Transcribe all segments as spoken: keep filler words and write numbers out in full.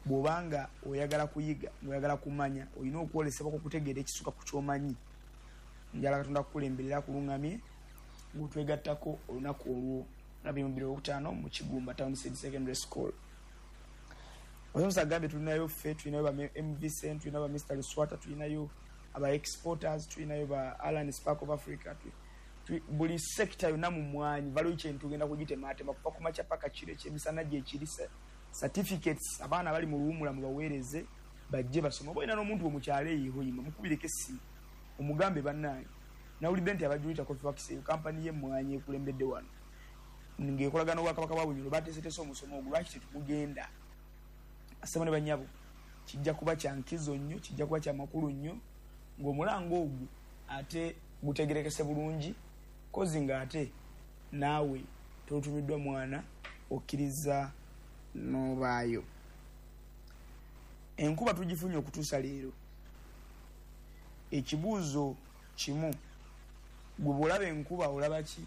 bwobanga oyagala kuyiga oyagala kumanya olina okwolesebwa ko kutegeera ekisuka ku kyomanyi njala Katonda kukulemberera kulungamye ngutwegattako olunaku olwo nabiri okutaano mu Kigumba Town Secondary School. Oyomusa gambe tulinayo ffe tulinayo ba M V Cent tulinayo ba Mister Luswata tulinayo aba exporters tulinayo ba Alan Spark of Africa tu buli sector yonna mu mwanyi value chain tugenda kugitematema kuva ku macha paka kire kyemisana gye kirisa certificates abaana bali mu luwumula mu baweereze bajje basoma boina n'omuntu omukyale yiho yima mukubireke si omugambe bannange nawulidde nti abajulita Coffee Works company ye mwanyi ekulembedde wano ngekolagano wa kabaka babunyulo batesetese omusomo ogwo lwaki tetugenda asabane banyabo kijja kuba kyankizo nnyo kijja kuba kya makulu nnyo ng'omulango ogwo ate gutegerekese bulungi kozi ng'ate naawe totumiddwa mwana okkiriza n'obaayo. Enkuba tugifunye okutuusa leero. Ekibuuzo kimu gwe bw'olaba enkuba olaba ki?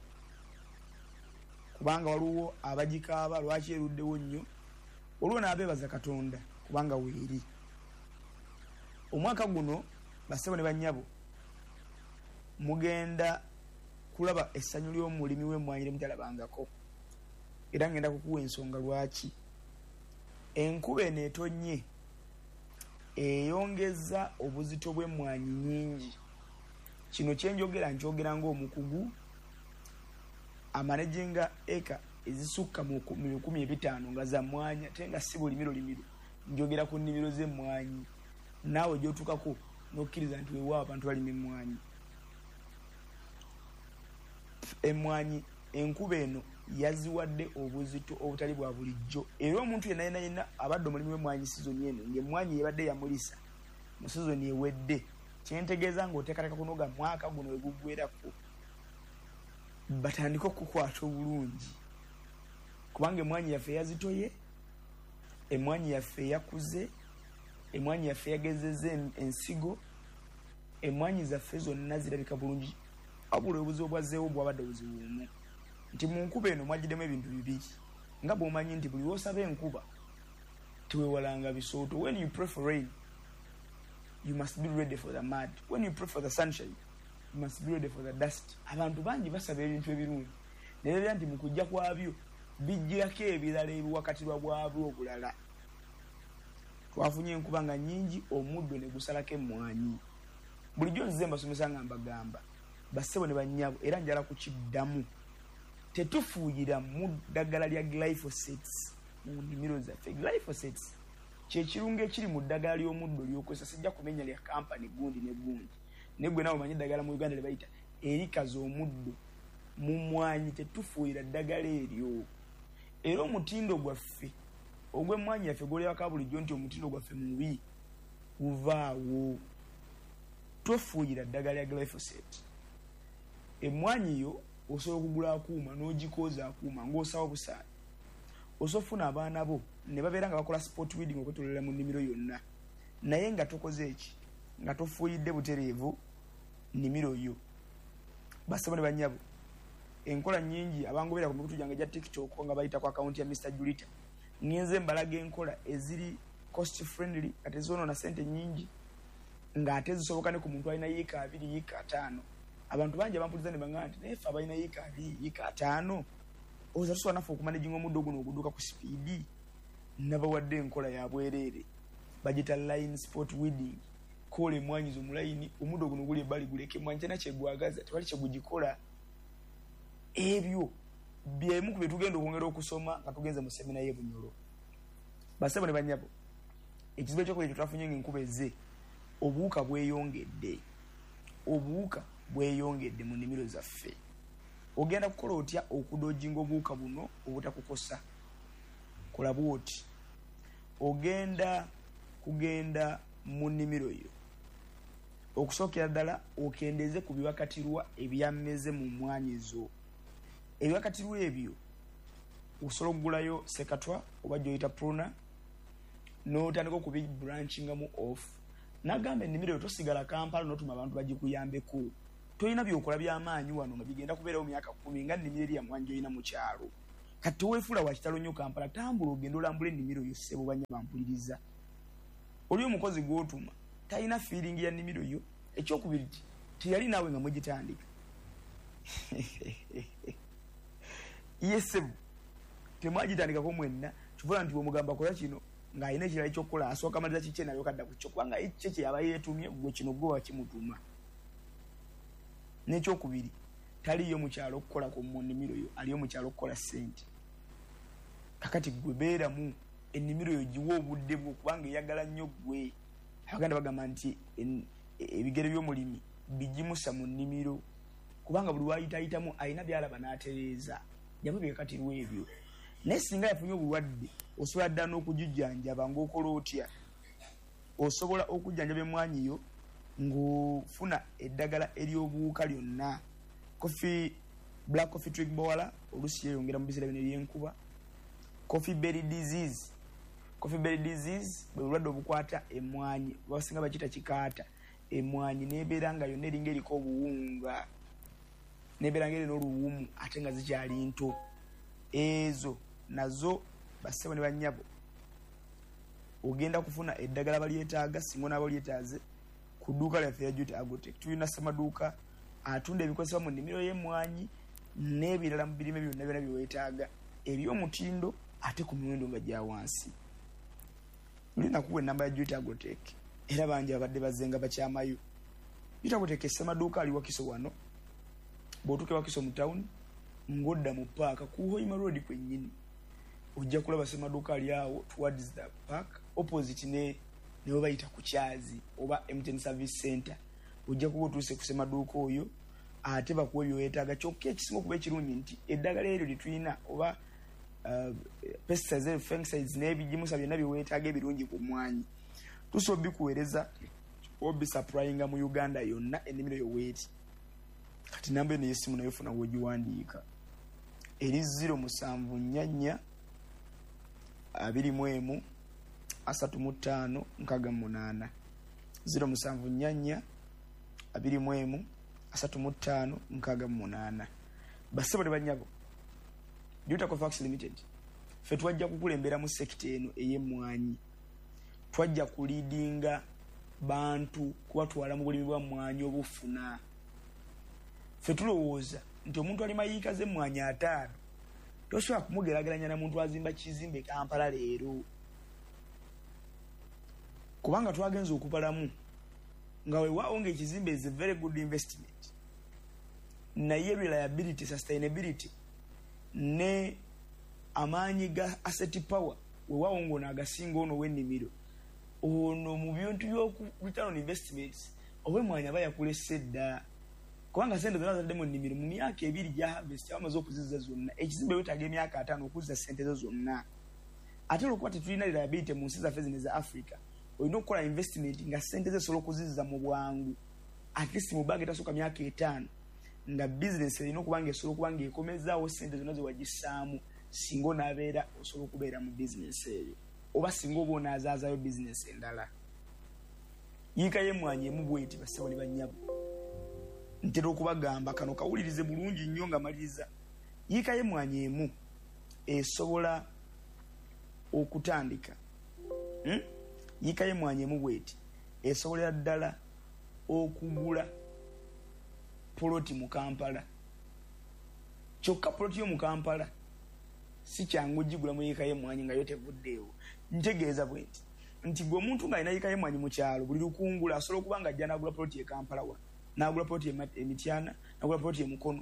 Kubanga waliwo abagikaaba lwaki eruddewo nnyo olwo n'abeebaza Katonda kubanga weeri. Omwaka guno bassebo ne bannyabo mugenda kulaba essanyu ly'omulimi w'emmwanyi lye mutalabangako era ngenda kukuwa ensonga lwaki. Enkuba eno etonnye eyongeza obuzito bw'emmwanyi nnyingi. Kino kyenjogera nkyogera ng'omukugu amanejenga eka ezisukka mu lukumi ebitaano nga za mmwanyi ate nga si buli limiro limiro njogera ku nnimiro z'emmwanyi naawe gy'otuukako n'okkiriza nti weewaawo abantu balima emmwanyi. Emmwanyi enkuba eno yaziwadde obuzito obutali bwa bulijjo era omuntu yenna yenna yenna abadde omulimi w'emmwanyi sizoni eno ng'emmwanyi yebadde yamulisa mu sizoni ewedde kyentegeeza ng'oteekateeka kunoga mwaka guno we guggwerako batandika okukwata obulungi kubanga emmwanyi yaffe yazitoye emmwanyi yaffe yakuze emmwanyi yaffe yagezezza ensigo emmwanyi zaffe zonna zirabika bulungi wabula obuzibu bwazzeewo bwabadde buzibuumu nti mu nkuba eno mwagiddemu ebintu bibiri nga bw'omanyi nti buli lw'osaba enkuba tiweewalanga bisooto. When you pray for rain you must be ready for the mud. When you pray for the sunshine you must be ready for the dust. Abantu bangi basaba ebintu ebirungi nerera nti mu kujja kwabyo bijjako ebirala ebiwakatirwa bwabyo obulala. Twafunye enkuba nga nnyingi omuddo ne gusalako emmwanyi. Bulijjo nzize mbasomesa nga mbagamba bassebo ne bannyabo era njala kukiddamu tetufuuyira mu ddagala lya glyphosate mu nnimiro zaffe. Glyphosate kye kirungo ekiri mu ddagala ly'omuddo ly'okozesa sijja kumenya lya kampani gundi ne gundi naye gwe nawe omanyi eddagala mu Uganda lye bayita erikaza omuddo mu mmwanyi tetufuuyira ddagala eryo. Era omutindo gwaffe ogw'emmwanyi yaffe gw'olyawaka bulijjo nti omutindo gwaffe mubi guvaawo. Tofuuyira ddagala lya glyphosate. Emmwanyi yo osobola okugula akuuma n'ogikooza akuuma ng'osawa busaale. Osobola ofuna abaana bo ne babeera nga bakola sport weeding okwetoolera mu nnimiro yonna naye nga tokoze eki nga tofuuyidde butereevu nnimiro yo. Bassebo ne bannyabo enkola nnyingi abangoberera ku mikutu gyange gya TikTok nga bayita ku akawunti ya Mister Julita ngenze mbalaga enkola eziri cost friendly ate zoonoona ssente nnyingi ng'ate zisoboka ne ku muntu alina yiika abiri yiika ataano. Abantu bangi abampuliza ne baŋŋamba nti naye ffe abalina yiika abiri yiika ataano oza tusobola naffe okumanejinga omuddo guno ogudduka ku sipiidi. Nabawadde enkola ya bwereere bagita line sport weeding. Kola emmwanyi zo mu layini omuddo guno guli ebbali guleke emmwanyi kyena kyegwagaza tewali kyegugikola. Ebyo byemu ku bye tugenda okwongera okusoma nga tugenze mu semina y'e Bunyoro. Bassebo ne bannyabo ekizibu ekyokubiri kye twafunye ng'enkuba ezze obuwuka bweyongedde. Obuwuka bweyongedde mu nnimiro zaffe. Ogenda kukola otya okudojinga obuwuka buno obutakukosa? Kola bw'oti. Ogenda kugenda mu nnimiro yo okusookera ddala okendeze ku biwakatirwa ebyammeze mu mmwanyi zo. Ebiwakatirwa ebyo osobola okugulayo sekatwa oba gyoyita pruna n'otandika okubibranchingamu off. Nagamba ennimiro yo tosigala Kampala n'otuma abantu bagikuyambeko. Tolina byokola by'amaanyi wano nga bigenda kubeerawo myaka kkumi nga nnimiro eri yamwanyi gy'olina mu kyalo. kati weefula wa kitalo nnyo Kampala tambula ogenda olambula ennimiro yo ssebo banya bampuliriza oli omukozi gw'otuma talina feeling ya nnimiro yo ekyokubiri teyali naawe nga mugitandika yesebo temwagitandikako mwenna kivula nti bwemugamba kola kino ng'alina ekirala ekyokukola asooka maliza kikye nayo kadda ku kyo kubanga ekyo kye yaba yeetumye gwe kino gwe wakimutuma n'ekyokubiri taliyo mukyalo okukola ku mu nnimiro yo aliyo mukyalo okukola ssente kakati gwe beeramu ennimiro yo giwa obudde bwo kubanga eyagala nnyo gwe abaganda bagamba nti ebigere by'omulimi bigimusa mu nnimiro kubanga buli wayitayitamu alina byalaba n'atereeza jabo byekatirwa ebyo naye singa yafunye obulwadde osobola ddala n'okugijjanjaba ng'okola otya osobola okujjanjaba emmwanyi yo ng'ofuna eddagala ery'obuwuka lyonna coffee black coffee twig borer oluusi yeeyongera mu biseera bino eby'enkuba coffee berry disease coffee berry disease bwe bulwadde obukwata emmwanyi basinga bakita kikaata emmwanyi neebeera nga yonna eringa eriko obuwunga neebeera nga erina oluwumu ate nga zikyali nto ezo nazo bassebo ne bannyabo ogenda kufuna eddagala balyetaaga singa naaba olyetaaze ku dduuka lyaffe ya Jute Agrotech tulina ssemaduuka atunda ebikozesebwa mu nnimiro y'emmwanyi n'ebirala mu birime byonna byonna byeweetaaga eby'omutindo ate ku miwendo nga gya wansi tulina kuwa ennamba ya Jute Agrotech era bangi abadde bazenga bakyamayo Jute Agrotech essemaduuka ali Wakiso wano bw'otuuka Wakiso mu town ng'odda mu paaka ku Hoima Road kwennyini ojja kulaba ssemaduuka ali awo towards the park opposite ne ne bayita ku Kyazi oba M T N Service Center ojja kuba otuuse ku ssemaduuka oyo ate bakuwa byeweetaaga kyokka ekisinga okuba ekirungi nti eddagala eryo litulina oba uh, pesticides fungicides n'ebigimusa byonna byeweetaaga ebirungi ku mmwanyi tusobola bikuweereza obisupplyinga mu Uganda yonna ennimiro yo weeti kati namba eno y'essimu nayo funa w'ogiwandiika eri zero musanvu nnya nnya abiri mu emu asatu mu ttaano nkaaga mu munaana zero musanvu nnya nnya abiri mu emu asatu mu ttaano nkaaga mu munaana bassebo ne bannyabo Jute Cofax Limited ffe twajja kukulembera mu sekita eno ey'emmwanyi twajja kuliidinga bantu kubatwala mu bulimi bwa mmwanyi obufuna ffe tulowooza nti omuntu alima yiika z'emmwanyi ataano tosobola kumugerageranya na muntu azimba kizimbe Kampala leero kubanga twagenza okubalamu nga weewaawo ng'ekizimbe is a very good investment naye reliability sustainability ne amaanyi ga asset power weewaawo ng'ono agasinga ono w'ennimiro ono mu bintu by'oku return on investments obw'emmwanyi aba yakulesa dda kubanga sente zonna zadde mu nnimiro mu myaka ebiri gya harvest bamaze okuzizza zonna ekizimbe weetaaga emyaka ataano okuzza sente zo zonna ate olwokuba tetulina reliability mu nsi zaffe zino eza Africa olina okukola investment nga sente ze osobola okuzizza mu bwangu at least mu banga etasooka myaka etaano nga business erina okuba nga esobola okuba nga ekomezaawo sente zonna ze wagissaamu singa onaabeera osobola okubeera mu business eyo oba singa oba onaazaazayo business endala yiika y'emmwanyi emu bweti bassebo ne bannyabo ntera okubagamba kano kawulirize bulungi nnyo nga maliriza yiika y'emmwanyi emu esobola okutandika hmm? yiika y'emmwanyi emu bweti esobolera ddala okugula poloti mu Kampala kyokka poloti y'omu Kampala si kyangu ogigula mu yiika y'emmwanyi nga yo tevuddeewo ntegeeza bwenti nti gwe omuntu ng'alina yiika y'emmwanyi mu kyalo buli lukungula asobola okuba nga ajja n'agula poloti e Kampala wa n'agula poloti emityana n'agula poloti emukono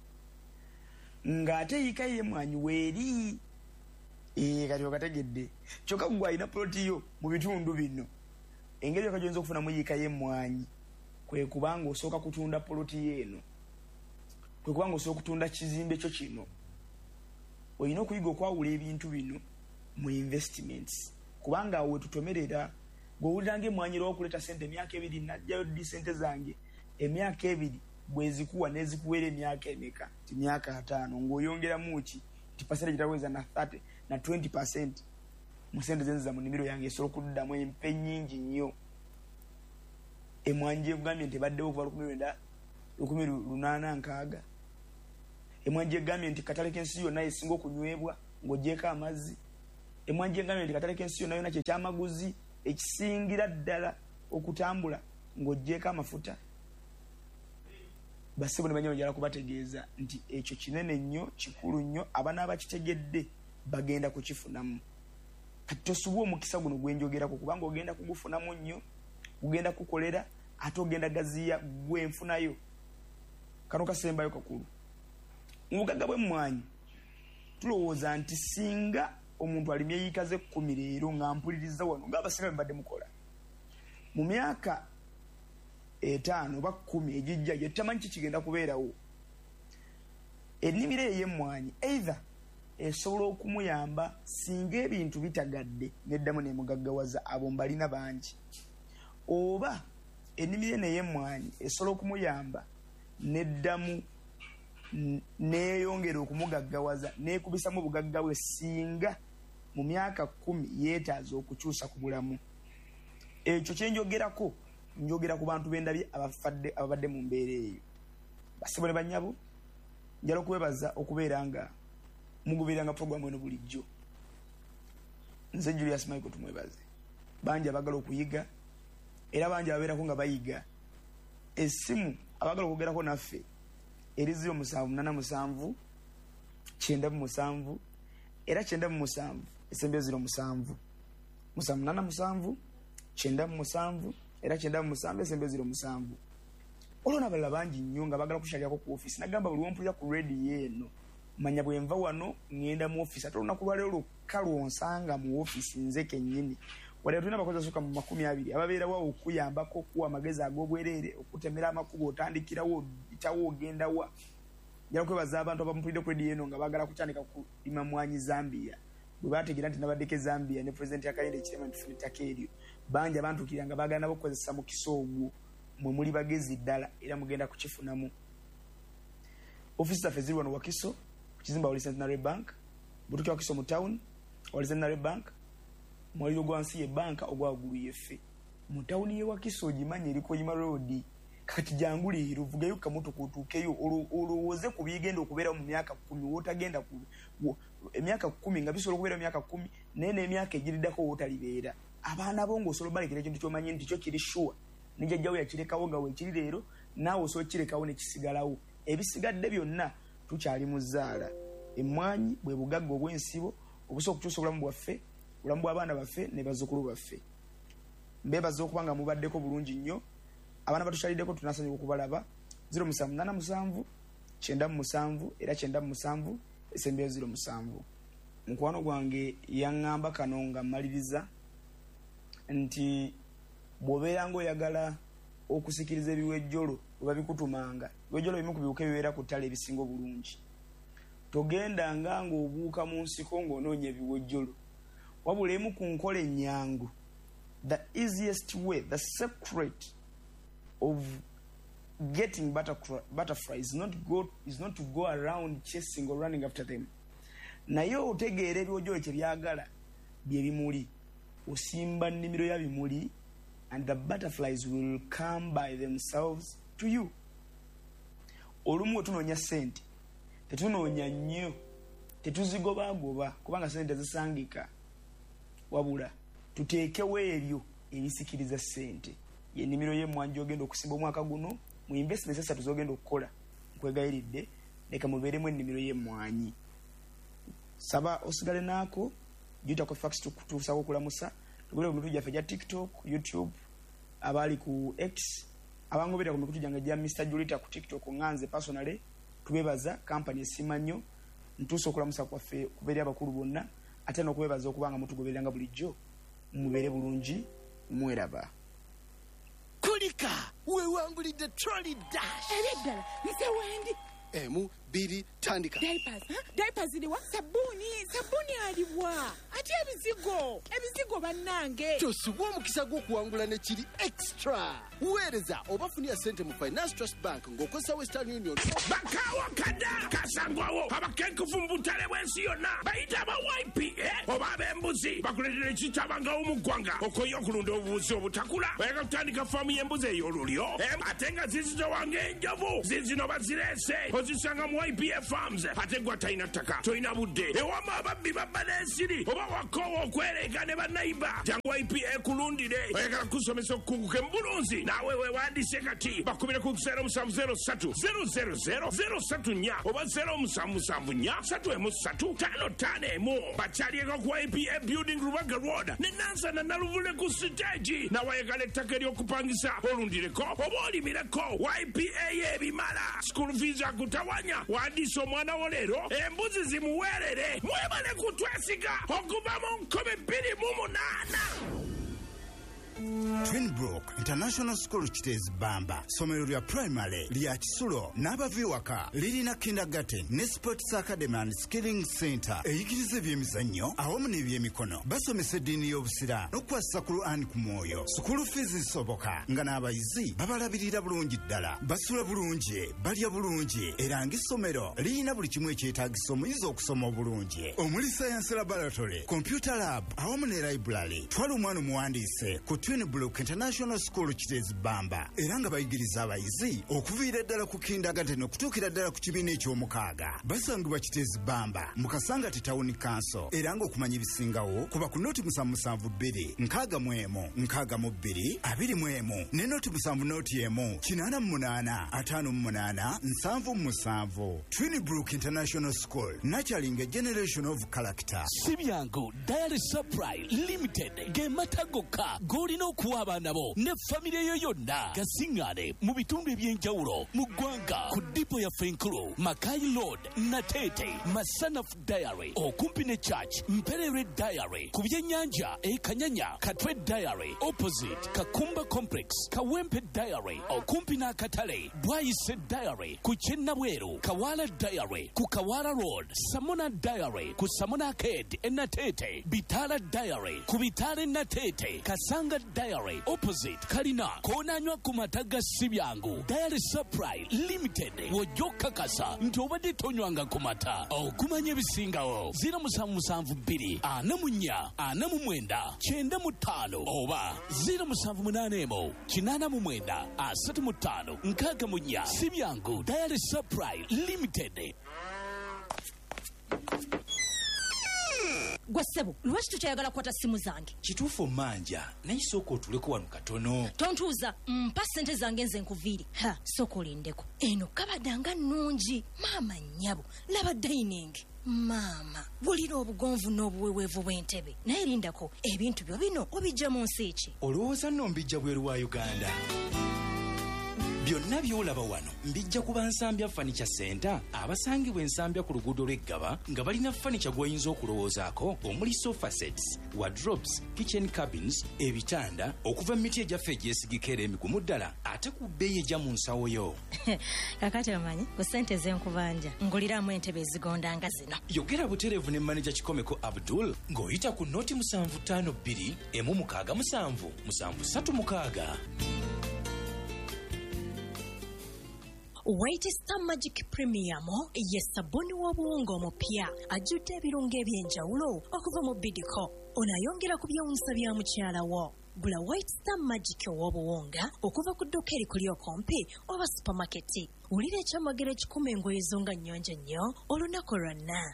ng'ate yiika y'emmwanyi weeri ee kati okategedde kyokka gwe alina poloti yo mu bitundu bino engeri yokka gy'oyinza okufunamu yiika y'emmwanyi kwe kubanga osooka kutunda poloti yeeno kwe kubanga osooka kutunda kizimbe kyo kino olina okuyiga okwawula ebintu bino mu investments kubanga awo wetutomerera gw'owulira ng'emmwanyi lwa okuleeta sente emyaka ebiri najjayo ddi sente zange emyaka ebiri bwezikuwa n'ezikuweera emyaka emeka ti myaka ataano ng'oyongeramu ki ti pasente gitaweza na thirty na twenty percent mu sente zenziza mu nnimiro yange esobola okuddamu empe nnyingi nnyo emmwanyi gyekugambye nti ebaddewo okuva lukumi lwenda lukumi lunaana nkaaga emwanji egambye nti katale k'ensi yonna esinga okunywebwa ng'ogyeko amazzi. Emwanji egambye nti katale k'ensi yonna yonna kyekyamaguzi ekisingira ddala okutambula ng'ogyeko amafuta. Bassebo ne banyama njala kubategeeza nti ekyo kinene nnyo, kikulu nnyo, abaana bakitegedde bagenda kukifunamu. Kati tosubwa omukisa guno gwenjogerako kubanga ogenda kugufunamu nnyo, ogenda kukolera ate ogenda gaziya gwenfunayo. Kano kasembayo kakulu. Mu bugagga bw'emmwanyi tulowooza nti singa omuntu alimye yiikaze kkumi leero nga mpuliriza wano ng'abasinga mbadde mukola mu myaka etaano oba kkumi egijja ye tamanyi kikigenda kubeerawo, ennimiro ey'emmwanyi either esobola okumuyamba singa ebintu bitagadde neddamu nemugaggawaza abo mbalina bangi, oba ennimiro eno ey'emmwanyi esobola okumuyamba neddamu neeyongera okumugaggawaza neekubisamu obugagga bwe singa mu myaka kkumi yeetaaza okukyusa ku bulamu. Ekyo kyenjogerako njogera ku bantu b'endabye abafadde ababadde mu mbeera eyo. Bassebo ne bannyabo, njala okwebaza okubeera nga mugobereranga puroguramu eno bulijjo. Nze Julius Michael tumwebaze. Bangi abagala okuyiga era bangi ababeerako nga bayiga. Essimu abagala okwogerako naffe eri ziro musanvu munana musanvu kyenda mu musanvu era kyenda mu musanvu esembyo ziro musanvu musanvu munana musanvu kyenda mu musanvu era kyenda mu musanvu esembyo ziro musanvu. Olwo n'abalala bangi nnyo nga bagala kushalyako ku office. Nagamba buli wompulira ku radio eno manya bwe nva wano ngenda mu office ate olunaku lwaleero lwokka lwonsanga mu office nze kennyini. Wali tulina abakozi asukka mu makumi abiri ababeerawo okuyambako okuwa amagezi ag'obwereere, okutemera amakubo, otandikirawo bitawo ogenda wa. Njala kwebaza abantu abampulidde ku radio eno nga baagala kutandika kulima mmwanyi Zambia. Bwe baategeera nti nabaddeko Zambia ne Pulezidenti Hakainde Hichilema tufuna ettaka eryo, bangi abantukirira nga baagala nabo okukozesa mukisa ogwo mwe muli bagezi ddala era mugenda kukifunamu. Ofisi zaffe ziri wano Wakiso ku kizimba Wali Centenary Bank, butuuka Wakiso mu town Wali Centenary Bank, mwaliro gwansi ye banka ogwa waggulu yeffe mu town ye Wakiso ogimanyi eri Koyima Road. Kati jangu leero vugayo kamotoka otuukeyo olowooze ku bigenda okubeerawo mu myaka kkumi wootagenda ku emyaka kkumi nga bisobola okubeera emyaka kkumi naye n'emyaka egiriddako wootalibeera. Abaana bo ng'osobola balekera ekintu ky'omanyi nti kyo kiri sure ne jjajjawo yakirekawo nga weekiri leero naawe osobola kirekawo ne kisigalawo. Ebisigadde byonna tukyali mu zzaala. Emmwanyi bwe bugagga obw'ensibo obusobola okukyusa obulamu bwaffe, obulamu bw'abaana baffe ne bazzukulu baffe. Mbeebaza okuba nga mubaddeko bulungi nnyo. Abaana batukyaliddeko tunasanyuka okubalaba. ziro musanvu munana musanvu kyenda mu musanvu era kyenda mu musanvu esembyo ziro musanvu. Mukwano gwange yaŋŋamba kano nga mmaliriza nti bw'obeera ng'oyagala okusikiriza ebiwejjolo bwe babikutumanga, ebiwejjolo bimu ku biwuka ebibeera ku ttale ebisinga obulungi, togendanga ng'obuuka mu nsiko ng'onoonya ebiwejjolo, wabula emu ku nkola ennyangu, the easiest way, the secret of getting butterflies is not go is not to go around chasing or running after them. Naye otegeera ebiwojjolo kye byagala bye bimuli, osimba nnimiro ya bimuli and the butterflies will come by themselves to you. Olumu wetunoonya ssente tetunoonya nnyo, tetuzigobaagoba kubanga ssente zisangika, wabula tuteekewo ebyo ebisikiriza ssente. Y'ennimiro y'emmwanyi ogenda okusimba omwaka guno mu investments esatu z'ogenda okukola. Nkwegayiridde leka mubeeremu ennimiro y'emmwanyi. Saba osigale naako jjuta ku fax tukutuusaako okulamusa. Tugule ku mikutu gyaffe gya TikTok, YouTube, abali ku X, abangoberera ku mikutu gyange gya Mister Julita ku TikTok nganze personally. Tubebaza kampani esima nnyo ntuusa okulamusa kwaffe kubeera abakulu bonna, ate n'okubebaza okubanga mutugobereranga bulijjo. Mubeere bulungi, mweraba. Kulika wewangulidde trolley dash. Ebiddala nze wendi. Emu biri tandika. Diapers, huh? Diapers iliwa? Sabuni, sabuni aliwa. Ati ebizigo, ebizigo bannange. Tosubwa omukisa gw'okuwangula ne kiri extra. Weereza obafunira ssente mu Finance Trust Bank ng'okozesa Western Union. Bakawa kada kasangwawo abakenkufu mu butale bw'ensi yonna bayita aba Y P A oba ab'embuzi bakuleetera ekitabangawo mu ggwanga okoye okulunda obubuzi obutakula bayagala kutandika faamu y'embuzi ey'olulyo ate nga zizitowange enjovu zizino bazireese ozisanga mu Y P A Farms ate gwa talina ttaka tolina budde ewama ababbi babba n'ensiri oba wakoowa okwereka ne bannayimba jangu Y P A kulundire oyagala kusomesa okukunguka embulunzi naawe weewandiise kati bakubire ku zero musanvu zero ssatu zero zero zero zero ssatu nnya oba zero musanvu musanvu nnya ssatu emu ssatu ttaano ttaano emu bakyalieko ku Y P A Building Rubaga Road ne Nansana Naluvule ku siteegi nawayagala ettaka ery'okupangisa olundireko oba olimireko Y P A y'ebimala school fees akutawanya wandiisa omwana wo leero embuzi zimuweerere mwebale kutwesiga okuva mu nkumi bbiri mu munaana. Twinbrook International School Kitezi Bamba somero lya primary lya Kisulo n'abaviwaka lirina kindergarten ne sports academy and skilling center eyigiriza ebyemizannyo awamu n'ebyemikono basomesa eddiini y'obusira n'okukwasa ku Quran ku mwoyo school fees zisoboka nga n'abayizi babalabirira bulungi ddala basula bulungi balya bulungi era ng'essomero lirina buli kimu ekyetaagisa omuyizi okusoma obulungi omuli science laboratory computer lab awamu ne library twala omwana omuwandiise ku Twinbrook International School Kitezi Bamba era nga bayigiriza abayizi okuviira ddala ku kindergarten okutuukira ddala ku kibiina eky'omukaaga basangibwa Kitezi Bamba mu Kasangati Town Council era ng'okumanya ebisingawo kuba ku noti musanvu musanvu bbiri nkaaga mu emu nkaaga mu bbiri abiri mu emu ne noti musanvu noti emu kinaana mu munaana ataano mu munaana nsanvu mu musanvu. Twinbrook International School nurturing a generation of character. Sibyangu Diary Supply Limited ge matagoka golina okuwa abaana bo ne famire yo yonna gasiŋŋaane mu bitundu eby'enjawulo mu ggwanga ku dipo ya Fenkulu Makai Road Natete Masanaf Diary okumpi ne Church Mperere Diary ku byennyanja e Kanyanya Katwe Diary opposite Kakumba Complex Kawempe Diary okumpi n'akatale Bwayise Diary ku Kyennabweru Kawala Diary ku Kawala Road Samona Diary ku Samona Arcade e Natete Bitala Diary ku Bitale Natete Kasanga Diary opposite Kalina konanywa ku mataga Sibyangu Diary Supply Limited wojoka kasa nti obadde tonywanga ku mata okumanya ebisingawo zero musanvu musanvu bbiri ana mu nnya ana mu mwenda kyenda mu ttaano oba zero musanvu munaana emu kinaana mu mwenda asatu mu ttaano nkaaga mu nnya. Sibyangu Diary Supply Limited. Gwasebo, lwaki tutayagala kwata simu zange? Kituufu manja, naye sooka otuleko wano katono. Tontuuza, mpa ssente zange nze nkuviiri. Ha, sooka olindeko. Eno kabadanga nnungi. Maama nnyabo, laba dining. Maama, bulira obugonvu n'obuweweevu bw'entebe. Naye lindako, ebintu byo bino obijja mu nsi ki? Olowooza nno mbijja bweru wa Uganda. Byonna by'olaba wano mbijja kuba Nsambya Furniture Center abasangibwa Ensambya ku luguudo lw'Eggaba nga balina furniture gw'oyinza okulowoozaako omuli sofa sets, wardrobes, kitchen cabins, ebitanda okuva mu miti egyaffe egyesigika era emigumu ddala ate ku bbeeyi ejja mu nsawo yo. Kakati omanyi ku ssente z'enkubanja nguliramu entebe ezigonda nga zino. Yogera butereevu ne manager Kikomeko Abdul ng'oyita ku noti musanvu ttaano bbiri emu mukaaga musanvu musanvu ssatu mukaaga. White Star Magic Premium ye sabuni w'obuwunga omupya ajjudde ebirungo eby'enjawulo okuva mu Bidco. Onayongera ku byewuunyisa bya mukyala wo. Gula White Star Magic w'obuwunga okuva ku dduuka erikuli okumpi oba supermarket. Wulira ekyamagero ekikumi engoye zo nga nnyonjo nnyo olunaku lwonna.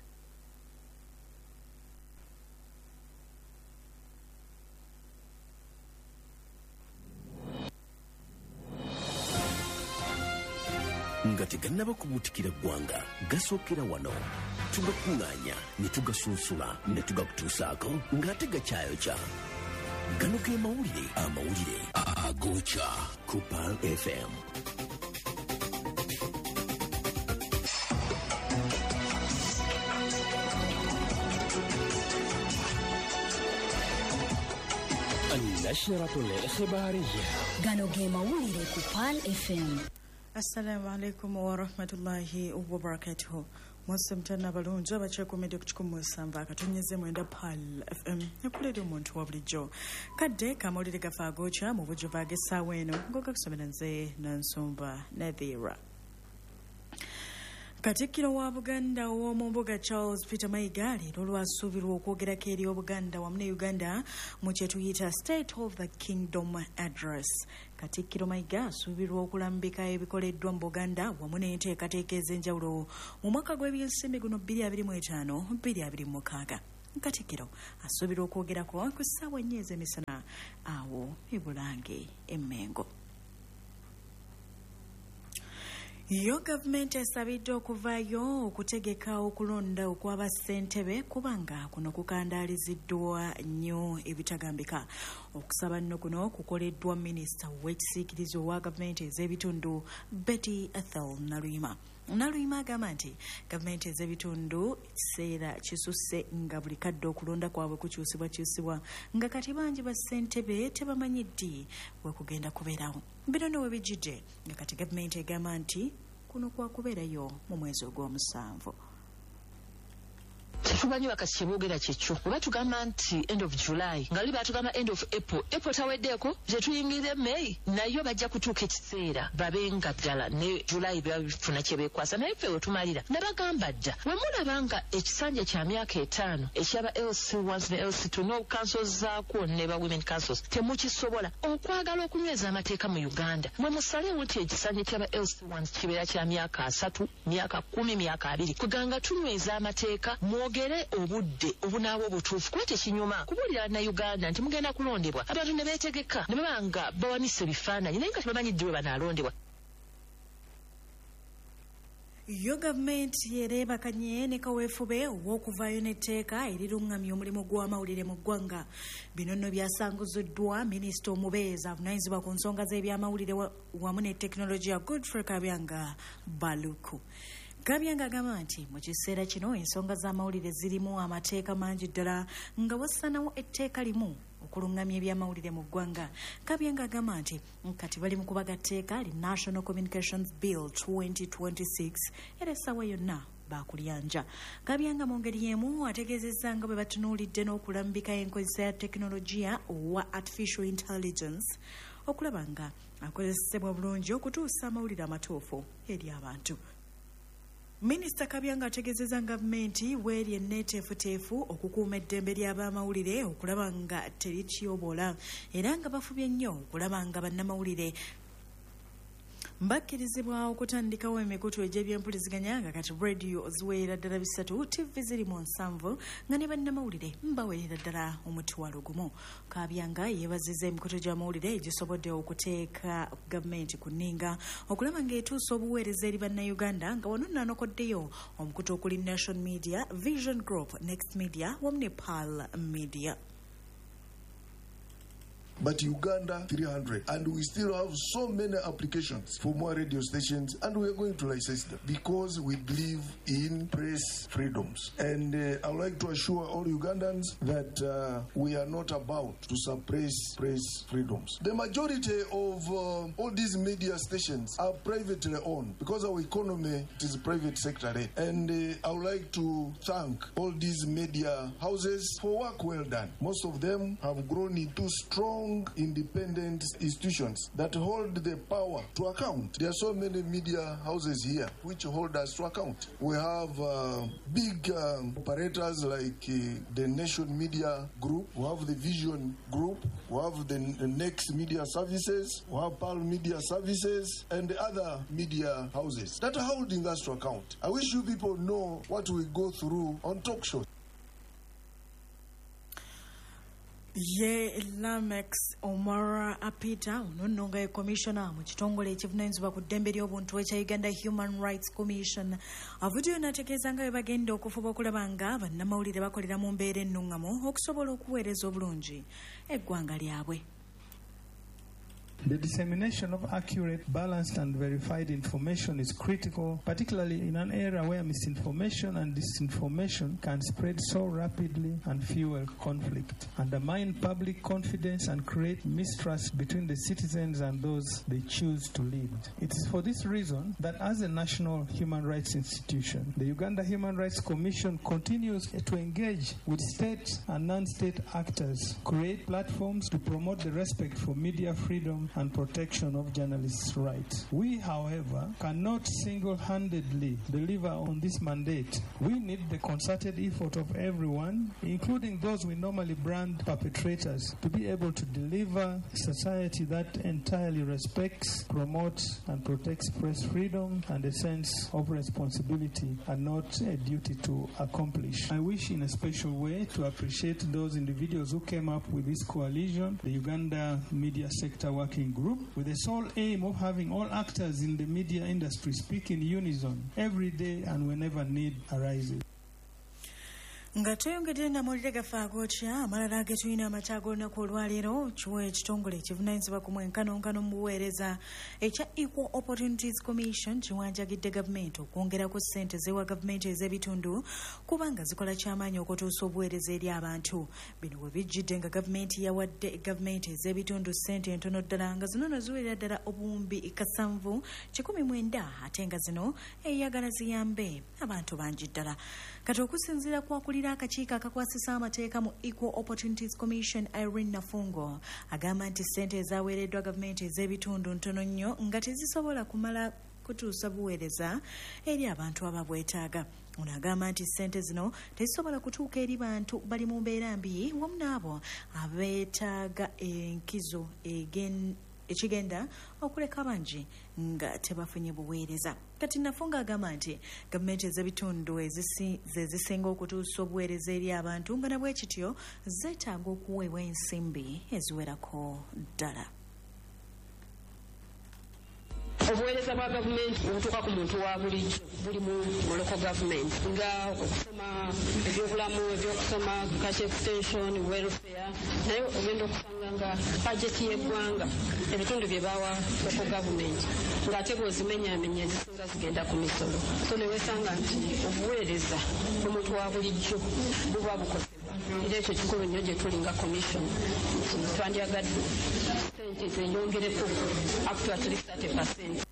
nga tegannaba kubuutikira ggwanga gasookera wano tugakuŋŋaanya ne tugasunsula ne tugakutuusaako ng'ate gakyayokya. Gano ge mawulire amawulire agookya ku Pearl F M. النشرة الإخبارية gano ge mawulire ku Pearl F M. Assalamu alaikum wa rahmatullahi wa barakatuhu. Mwese mtana balungi abakyekuumidde ku kikumi mu musanvu akatonnyeze mwenda Pearl F M ekulira omuntu wa bulijjo. Kadde kamawulire gafa agookya mu bujjuvu ag'essaawa eno ng'ogakusomera nze Nansumba Nadhira. Katikkiro wa Buganda w'omumbuga Charles Peter Mayiga leero lwasuubirwa okwogerako eri Obuganda wamu ne Uganda mu kye tuyita State of the Kingdom Address. Katikkiro Mayiga asuubirwa okulambika ebikoleddwa mu Buganda wamu n'enteekateeka ez'enjawulo mu mwaka gw'ebyensimbi guno bbiri abiri mu etaano bbiri abiri mu mukaaga. Katikkiro asuubirwa okwogerako ku ssaawa nnya ez'emisana awo e Bulange e Mengo. Yo gavumenti esabidde okuvaayo okutegeka okulonda okw'abassentebe kubanga kuno kukandaaliziddwa nnyo ebitagambika. Okusaba nno kuno kukoleddwa minisita w'ekisiikirize owa gavumenti ez'ebitundu Betty Ethel Naluyima. Naluyima agamba nti gavumenti ez'ebitundu ekiseera kisusse nga buli kadde okulonda kwabwe kukyusibwakyusibwa nga kati bangi bassentebe tebamanyi ddi bwe kugenda kubeerawo. Bino ne we bijjidde nga kati gavumenti egamba nti kuno kwakubeerayo mu mwezi ogw'omusanvu. Tumanyi wakati kyeboogera kyekyo oba tugamba nti end of July nga li batugamba end of April April taweddeeko gye tuyingire May nayo bajja kutuuka ekiseera babenga ddala ne July beba bifuna kye beekwasa naye ffe wetumalira nabagamba dda we mulaba nga ekisanja kya myaka etaano ekyaba L C one ne L C two n'obukansolo zaakwo ne ba women councils temukisobola okwagala okunyweza amateeka mu Uganda mwe musalewo nti ekisanja kyaba L C one kibeera kya myaka asatu myaka kumi myaka abiri kuganga tunyweza amateeka mwogere obudde obunaawo obutuufu kuba tekinyuma kubuulira na Uganda nti mugenda kulondebwa abantu ne beetegeka ne baba nga bawanise ebifaananyi naye nga tebamanyi ddi we banaalondebwa. Yo gavumenti yereebakanye ne kaweefube ow'okuvaayo n'etteeka erirungamya omulimu gw'amawulire mu ggwanga. Bino nno byasanguziddwa minisita omubeezi avunaanyizibwa ku nsonga z'ebyamawulire wamu ne tekinologiya Godfrey Kabyanga Baluku. Kabyanga agamba nti mu kiseera kino ensonga z'amawulire zirimu amateeka mangi ddala nga wassanawo etteeka limu okulungamya ebyamawulire mu ggwanga. Kabyanga agamba nti kati bali mu kubaga tteeka li National Communications Bill twenty twenty-six era essaawa yonna baakulyanja. Kabyanga mu ngeri y'emu ategeezezza nga bwe batunuulidde n'okulambika enkozesa ya tekinologiya owa artificial intelligence okulaba nga akozesebwa bulungi okutuusa amawulire amatuufu eri abantu. Minisita Kabyanga ategeezezza gavumenti weeri enneeteefuteefu okukuuma eddembe ly'abamawulire okulaba nga terikyobola era nga bafubye nnyo okulaba nga bannamawulire bakkirizibwa okutandikawo emikutu egy'ebyempuliziganya nga kati rediyo ziweerera ddala bisatu ttivi ziri mu nsanvu nga ne bannamawulire mbaweerera ddala omutwalo gumu. Kabyanga yeebazizza emikutu gy'amawulire egisobodde okuteeka gavumenti ku nninga okulaba ng'etuusa obuweereza eri bannayuganda nga wano nanokoddeyo omukutu okuli Nation Media, Vision Group, Next Media wamu ne Pearl Media. But Uganda three hundred, and we still have so many applications for more radio stations, and we are going to license them because we believe in press freedoms. And uh, I would like to assure all Ugandans that uh, we are not about to suppress press freedoms. The majority of uh, all these media stations are privately owned because our economy is private sector led. And uh, I would like to thank all these media houses for work well done. Most of them have grown into strong independent institutions that hold the power to account. There are so many media houses here which hold us to account. We have uh, big um, operators like uh, the Nation Media Group, we have the Vision Group, we have the, the Next Media Services, we have Pearl Media Services, and the other media houses that are holding us to account. I wish you people know what we go through on talk shows. Ye Lamex Omara Apita ono nga ye commissioner mu kitongole ekivunaanyizibwa ku ddembe ly'obuntu ekya Uganda Human Rights Commission avuddeyo n'ategeeza nga bwe bagenda okufuba okulaba nga bannamawulire bakolera mu mbeera ennungamu okusobola okuweereza obulungi eggwanga lyabwe. The dissemination of accurate, balanced and verified information is critical, particularly in an era where misinformation and disinformation can spread so rapidly and fuel conflict, undermine public confidence and create mistrust between the citizens and those they choose to lead. It is for this reason that as a national human rights institution, the Uganda Human Rights Commission continues to engage with state and non-state actors, create platforms to promote the respect for media freedom and protection of journalists' rights. We, however, cannot single-handedly deliver on this mandate. We need the concerted effort of everyone, including those we normally brand perpetrators, to be able to deliver a society that entirely respects, promotes, and protects press freedom and a sense of responsibility and not a duty to accomplish. I wish in a special way to appreciate those individuals who came up with this coalition, the Uganda Media Sector Working Group, with the sole aim of having all actors in the media industry speak in unison every day and whenever need arises. nga tweyongedde namawulire gafaako kya amalala ge tulina amakyago olunaku olwaleero kiwa ekitongole ekivunanyizibwa ku mwenkanonkano mu buweereza ekya Equal Opportunities Commission kiwanjagidde gavumenti okwongera ku ssente zewa gavumenti ez'ebitundu kubanga zikola kyamaanyi okutuusa obuweereza eri abantu. Bino bwe bijjidde nga gavumenti yawadde gavumenti ez'ebitundu ssente entono ddala nga zino ziwerera ddala obuwumbi kasanvu kikumi mwenda ate nga zino eyagala ziyambe abantu bangi ddala. Kati okusinziira kwakulira akakiiko akakwasisa amateeka mu Equal Opportunities Commission Irene Nafungo agamba nti ssente ezaweereddwa gavumenti ez'ebitundu ntono nnyo nga tezisobola kumala kutuusa buweereza eri abantu ababwetaaga. Ono agamba nti ssente zino tezisobola kutuuka eri bantu bali mu mbeera mbi wamu n'abo abeetaaga enkizo egen ekigenda okuleka bangi nga tebafunye buweereza. Kati Nafunga agamba nti gavumenti ez'ebitundu ezisinga okutuusa obuweereza eri abantu nga nabwe kityo zeetaaga okuweebwa ensimbi eziwerako ddala. Obuweereza bwa gavumenti obutuuka ku muntu wa bulijjo buli mu local government nga okusoma ebyobulamu ebyokusoma cash extension welfare naye ogenda okusanga nga bajeti y'eggwanga ebitundu bye bawa local government ng'ate bw'ozimenyaamenya ezisinga zigenda ku misolo so ne weesanga nti obuweereza bw'omuntu wa bulijjo buba bukosebwa era ekyo kikulu nnyo gye tuli nga commission twandyagadde ssente zeeyongereko up to at least thirty percent.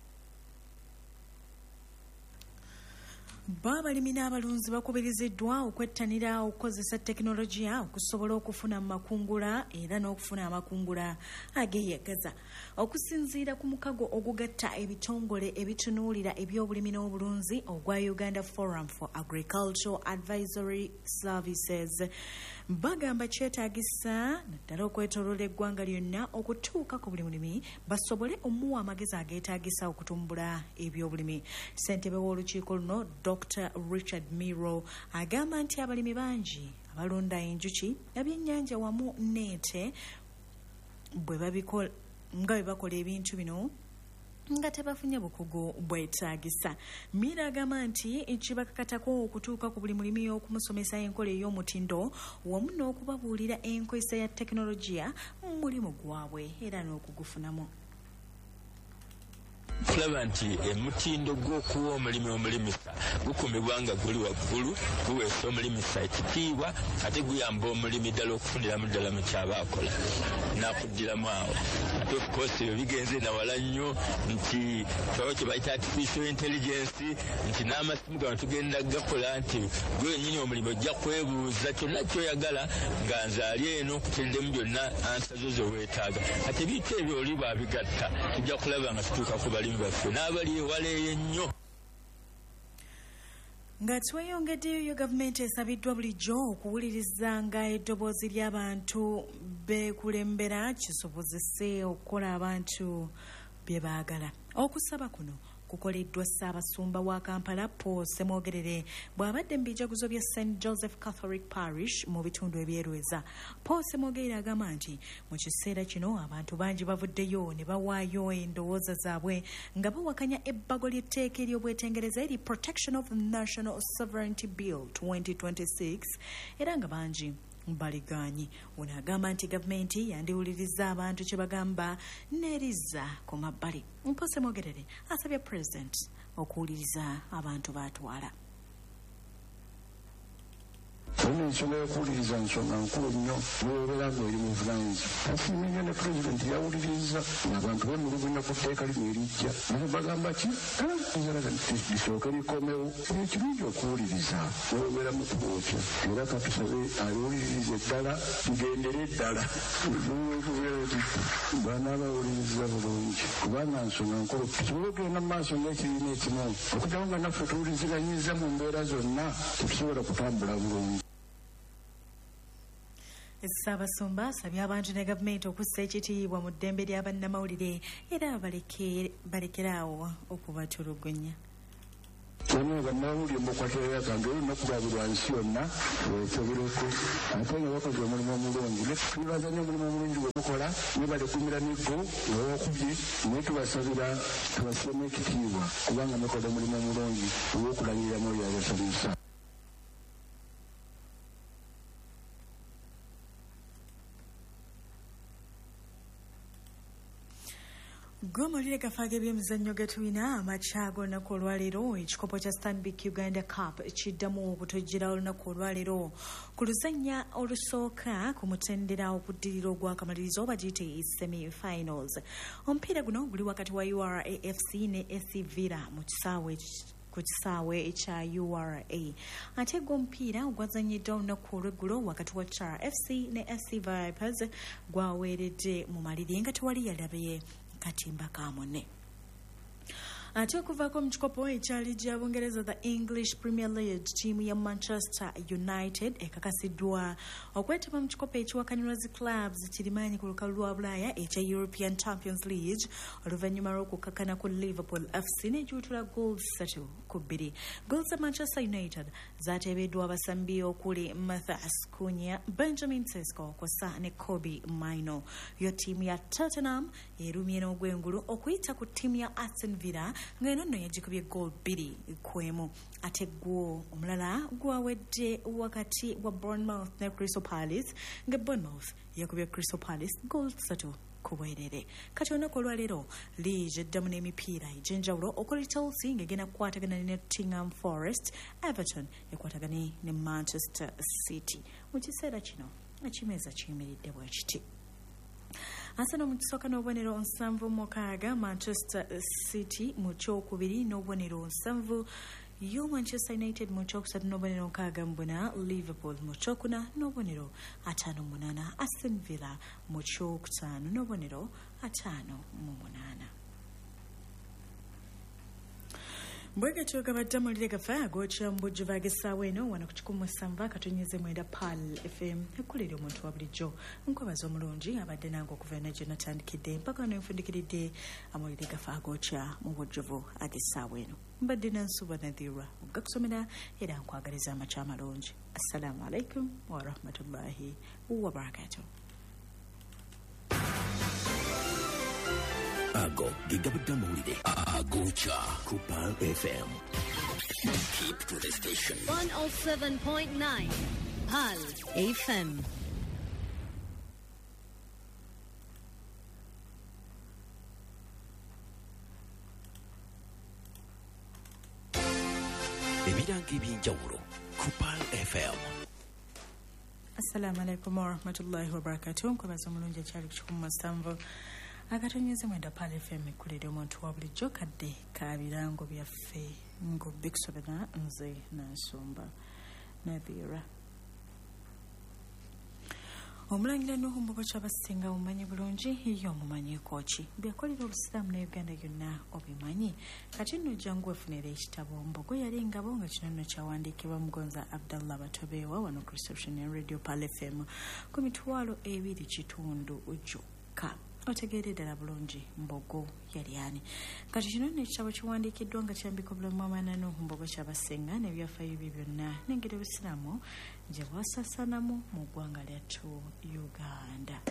B'abalimi n'abalunzi bakubiriziddwa okwettanira okukozesa tekinologiya okusobola okufuna amakungula era n'okufuna amakungula ageeyagaza. Okusinziira ku mukago ogugatta ebitongole ebitunuulira ebyobulimi n'obulunzi ogwa Uganda Forum for Agricultural Advisory Services, bagamba kyetaagisa naddala okwetooloola eggwanga lyonna okutuuka ku buli mulimi basobole omuwa amagezi ageetaagisa okutumbula ebyobulimi. Ssentebe w'olukiiko luno Doctor Richard Miro agamba nti abalimi bangi abalunda enjuki ebyennyanja wamu n'ente bwe babikola nga bwe bakola ebintu bino nga tebafunye bukugu bwetaagisa. Mira agamba nti ekibakakatako okutuuka ku buli mulimi okumusomesa enkola ey'omutindo wamu n'okubabuulira enkozesa ya tekinologiya mu mulimu gwabwe era n'okugufunamu. Kulaba nti emutindo gw'okuwa omulimi omulimisa gukumibwa nga guli waggulu guweesa omulimisa ekitiibwa ate guyamba omulimi ddala okufuniramu ddala mu kyaba akola n'akuddiramu awo. Ate of course ebyo bigenze nawala nnyo nti twaba kye bayita artificial intelligence nti n'amasimu gano tugenda gakola nti gwenyini omulimi ojja kwebuuza kyonna kyoyagala nga nzaali eno kuteddemu byonna ansa zo ze weetaaga. Ate ebintu ebyo oli bwabigatta tujja kulaba nga tutuuka ku balimi baffe n'abali ewaleeyo ennyo. Nga tweyongeddeyo gavumenti esabiddwa bulijjo okuwulirizanga eddoboozi ly'abantu beekulembera kisobozese okukola abantu bye baagala. Okusaba kuno kukoleddwa Ssaabasumba wa Kampala Paul Semwogerere bw'abadde mu bijaguzo bya Saint Joseph Catholic Parish mu bitundu ebyerweza. Paul Semwogerere agamba nti mu kiseera kino abantu bangi bavuddeyo ne bawaayo endowooza zaabwe nga bawakanya ebbago ly'etteeka ery'obwetengereza eri Protection of National Sovereignty Bill twenty twenty-six era nga bangi baliganye. Ono agamba nti gavumenti yandiwuliriza abantu kye bagamba n'erizza ku mabbali. Mpose Mwogerere asabye President okuwuliriza abantu baatwala. Ono ensonga y'okuwuliriza nsonga nkulu nnyo weobeera ng'eri mu buvunaanyizibwa. Asiimye nnyo ne pulezidenti yawuliriza ng'abantu bemulugunya ku tteeka lino erijja naye bagamba ki nzalaga lisooke likomewo. Ekirungi okuwuliriza weobeera mu kubookya era katusabe aliwuliriza eddala tugendere eddala baana bawuliriza bulungi kubanga nsonga nkulu tusobole okugenda mu maaso ng'ekibiina ekimu okujjawo nga naffe tuwuliziganyiza mu mbeera zonna tetusobola kutambula bulungi. Ssaabasumba asabye abantu ne gavumenti okussa ekitiibwa mu ddembe lya bannamawulire era balekeraawo okubatulugunya. Bano bannamawulire mukwatira kange olunaku lwabwe lwa nsi yonna lwekebereko ate nga bakoze omulimu omulungi netubaza nnyo omulimu omulungi gwe mukola ne balekumira n'eggo wewakubye naye tubasabira tubasiremu ekitiibwa kubanga mukola omulimu omulungi olw'okulangiriramu oyo abasanyusa. Gomolire gafaage by'emizannyo getulina amakyago olunaku olwaleero ekikopo kya Stanbic Uganda Cup kiddamu okutojjera olunaku olwaleero ku luzannya olusooka ku mutendera okuddirira ogwakamalirizo bagiyite semi-finals. Omupiira guno guli wakati wa U R A F C ne S C Villa mu kisaawe ku kisaawe ekya U R A. Ate gw'omupiira ogwazannyiddwa olunaku olw'eggulo wakati wa Chara F C ne S C Vipers gwaweeredde mu maliri nga tewali yalabye katimba kamone. Ate okuvaako mu kikopo ekyali gya Bungereza the English Premier League ttiimu ya Manchester United ekakasiddwa okwetaba mu kikopo ekiwakanirwa zi clubs kirimaanyi ku lukalu lwa Bulaaya ekya European Champions League oluvannyuma lw'okukkakkana ku Liverpool F C n'ejuutula goals ssatu ku bbiri. Goals za Manchester United zaateebeddwa abasambi okuli Matthias Cunha, Benjamin Sesko kw'ossa ne Kobbie Mainoo. Yo ttiimu ya Tottenham erumye n'ogwengulu okuyita ku ttiimu ya Aston Villa nga eno nno yagikubye goal bbiri kwemu. Ate gwo omulala gwawedde wakati wa Bournemouth ne Crystal Palace nga Bournemouth yakubye Crystal Palace goal ssatu ku bwerere. Kati olunaku olwaleero liigi eddamu n'emipiira egy'enjawulo okuli Chelsea ng'egenda kukwatagana ne Nottingham Forest, Everton ekwatagane ne Manchester City. Mu kiseera kino ekimeeza kiyimiridde bwe kiti. Arsenal mu kisooka n'obubonero nsanvu mukaaga, Manchester City mu kyokubiri n'obubonero nsanvu, yo Manchester United mu kyokusatu n'obubonero nkaaga mu buna, Liverpool mu kyokuna n'obubonero ataano mu munaana, Aston Villa mu kyokutaano n'obubonero ataano mu munaana. Bwegetyo gabadde gafe agokya mbujjuva ag'essaawa eno wano ku kikumi musanvu akatonnyeze mwenda Pal F M ekkulira omuntu wa bulijjo nkwebaza omulungi abadde nange okuva ena gye natandikidde mpaka nenfundikiridde amawulire gafe agokya mu bujjuvu ag'essaawa eno. Mbadde Nansuba Nadhira okugakusomera era nkwagaliza amakya amalungi. Assalamu alaikum wa rahmatullahi wa barakatuh. Ago gigabadde amawulire agokya ku Pal F M. Keep to the station. one oh seven point nine Pal F M. Ebiranga eby'enjawulo ku Pal F M. Assalamu alaikum wa rahmatullahi wa barakatuh. Nkwebaza omulungi ekyali kikumi musanvu akatonnyeze mwenda Pal F M ekkulira omuntu wa bulijjo kadde ka birango byaffe ng'obikusomera nze Nansumba Nadhira. Omulangira n'okumbuko ky'abasinga omumanyi bulungi yo omumanyiiko ki byakolera obusiraamu ne Uganda yonna obimanyi. Kati nno jangu wefunira ekitabo Mbogo yali ngabo nga kino nno kyawandiikibwa Mugonza Abdallah Batobeewa wano ku reception ya Radio Pal F M ku mitwalo ebiri kitundu gyokka. Otegeere ddala bulungi Mbogo yali ani. Kati kino nno ekitabo kiwandiikiddwa nga kyambika obulamu amaana n'okumbuko ky'abasinga n'ebyafaayo bye byonna n'engeri obusiraamu gye bwasaasaanamu mu ggwanga lyattu Uganda.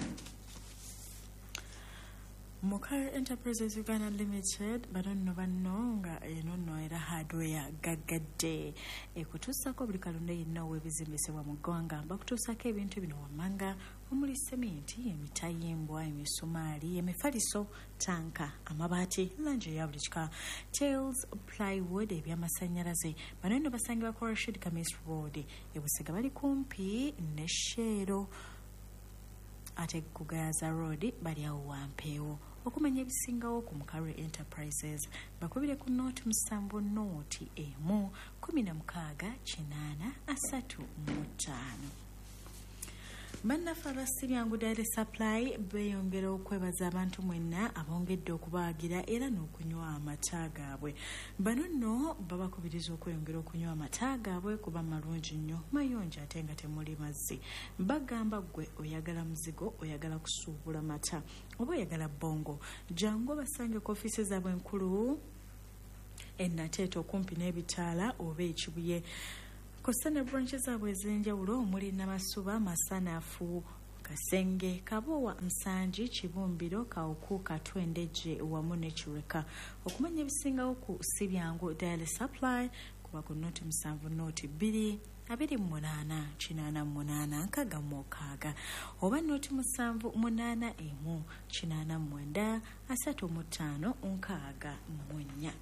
Mukar Enterprises Uganda Limited bano nno banno nga eno nno era hardware gaggadde ekutuusako buli kalonda yenna ow'ebizimbisibwa mu ggwanga bakutuusako ebintu bino wammanga omuli sementi, emitayimbwa, emisumaali, emifaliso, tanka, amabaati, langi eya buli kika, tails, plywood, ebyamasannyalaze. Bano nno basangibwa ku Rashid Kamis Road, e Busega bali kumpi ne Sheero. Ate Kugaza Road bali awo Wampeewo. Okumanya ebisingawo ku Mukarwe Enterprises bakubire ku nooti musanvu nooti emu kumi na mukaaga kinaana asatu mu ttaano. Bannaffe abasibyangu Dairy Supply beeyongera okwebaza abantu mwenna abongedde okubaagira era n'okunywa amata gaabwe. Bano nno babakubiriza okweyongera okunywa amata gaabwe kuba malungi nnyo, mayonjo ate nga temuli mazzi. Bagamba gwe oyagala muzigo, oyagala kusuubula mata oba oyagala bongo, jangu basange ku ofiisi zaabwe enkulu e Nateete okumpi n'ebitaala oba ekibuye. Kosane branches zaabwe ez'enjawulo omuli Namasuba, Masanaafu, Kasenge, Kabowa, Nsanji, Kibumbiro, Kawuku, Katwendeje wamu ne Kireka. Okumanya ebisingawo ku Sibyangu Dairy Supply kuba ku nooti musanvu nooti bbiri abiri munaana kinaana munaana nkaaga mu mukaaga oba nooti musanvu munaana emu kinaana mwenda asatu mu ttaano nkaaga mu nnya.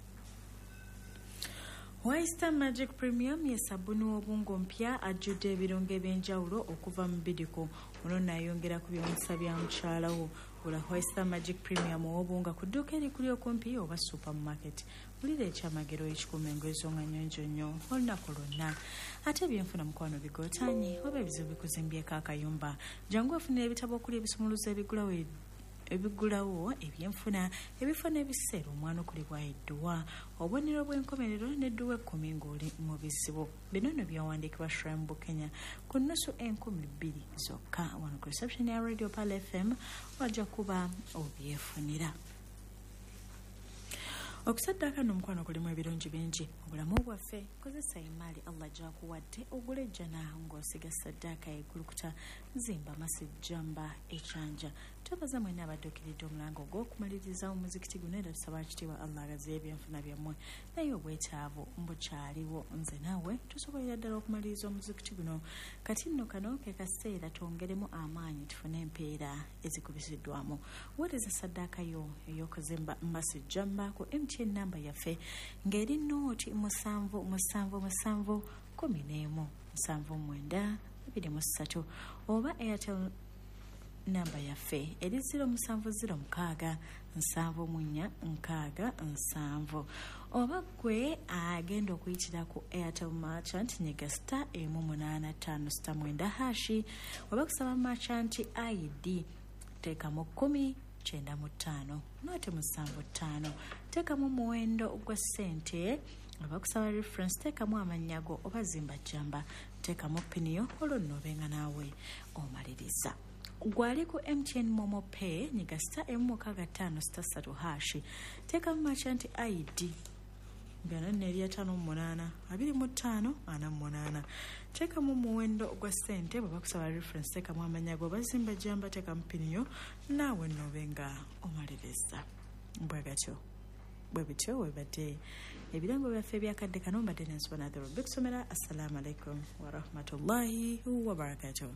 Oyster Magic Premium ye sabuni w'obwongo mpya ajjudde ebirungo eby'enjawulo okuva mu Bidiko. Ono n'ayongera ku by'omusa bya mukyala wo. Gula Oyster Magic Premium w'obwongo ku dduuka erikuli okumpi oba supermarket. Wulira ekyamagero ekikuma engoye nga nnyonjo nnyo olunaku lwonna. Ate ebyenfuna mukwano bigootaanye oba ebizibu bikuzimbyeko akayumba. Jangu ofunira ebitabo okuli ebisumuluzo ebigulawo ebigulawo ebyenfuna ebifo n'ebiseera omwana okulibwa edduwa obubonero bw'enkomerero n'edduwa ekkumi ng'oli mu bizibu. Bino nno byawandiikibwa Shrine Book Kenya ku nnusu enkumi bbiri zokka. Wano ku reception ya Radio Pal F M wajja kuba obyefunira. Okusaddaaka n'omukwano kulimu ebirungi bingi obulamu bwaffe. Kozesa imaali Allah gy'akuwadde ogule jjana ng'osiga saddaaka eggulukuta nzimba masijjamba ekyanja. Twebaza mwenna abaddukiridde omulango gw'okumaliriza omuzikiti guno era tusaba ekitiibwa Allah agaziya ebyenfuna byammwe naye obwetaavu mbukyaliwo. Nze naawe tusobolera ddala okumaliriza omuzikiti guno. Kati nno kano ke kaseera twongeremu amaanyi tufune empeera ezikubisiddwamu. Weereza saddaaka yo ey'okuzimba masijjamba ku M T N namba yaffe ng'eri nooti musanvu musanvu musanvu kumi n'emu musanvu mwenda abiri mu ssatu oba Airtel namba yaffe eri ziro musanvu ziro mukaaga nsanvu mu nnya nkaaga nsanvu oba gwe agenda okuyitira ku Airtel Merchant nyiga star emu munaana ttaano sita mwenda hashi oba kusaba Merchant I D teekamu kkumi kyenda mu ttaano noote musanvu ttaano teekamu muwendo gwa ssente oba kusaba reference teekamu amannya go oba zimba jjamba teekamu piniyo olwo nno obenga naawe omaliriza. Gwali ku M T N Momo Pay nyiga star emu mukaaga ttaano sita ssatu hashi teekamu Merchant I D ngana nneeri ataano mu munaana abiri mu ttaano ana mu munaana teekamu muwendo gwa ssente bwe bakusaba reference teekamu amannya go bazimba jjamba teekamu piniyo naawe nno obenga omaliriza. Bwe gatyo bwe bityo webadde ebirango byaffe ebyakadde kano mbadde nensubana the Rubik Somera. Assalamu alaikum wa rahmatullahi wa barakatuh.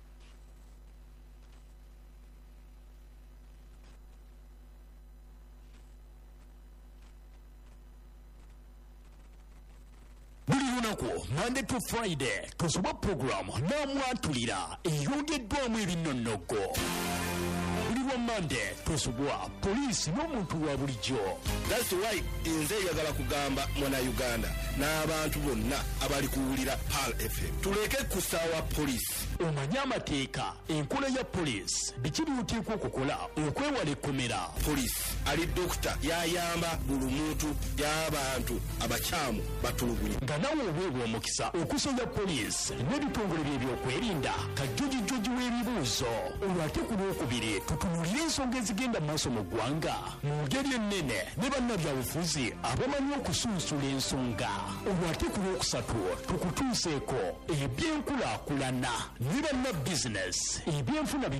Monday to Friday tusoba program namwatulira eyongeddwamu ebinonnogo. Buli lwa Monday tusobwa poliisi n'omuntu wa bulijjo. That's why nze njagala kugamba mwana Uganda n'abantu bonna abali kuwulira Pal F M tuleke kusaawa poliisi. Omanye amateeka enkola ya poliisi biki by'oteekwa okukola okwewala ekkomera. Poliisi ali dokita yayamba buli muntu y'abantu abakyamu batulugunya. Nga nawe oweebwa omukisa okusonga poliisi n'ebitongole by'ebyokwerinda kajjojijjoji w'ebibuuzo. Olwo ate ku lwokubiri tutunulire ensonga ezigenda mu maaso mu ggwanga mu ngeri ennene ne bannabyabufuzi abamanyi okusunsula ensonga. Olwo ate ku lwokusatu tukutuuseeko ebyenkulaakulana ne bannabizinesi ebyenfuna